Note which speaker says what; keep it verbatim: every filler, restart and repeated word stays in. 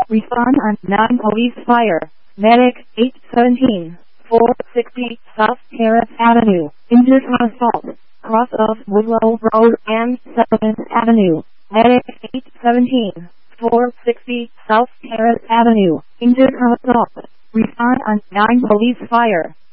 Speaker 1: Respond on nine police fire. Medic eight seventeen, four sixty South Terrace Avenue. Injured on assault. Cross of Woodlow Road and seventh Avenue. Medic eight seventeen, four sixty South Terrace Avenue. Injured on assault. Respond on nine police fire.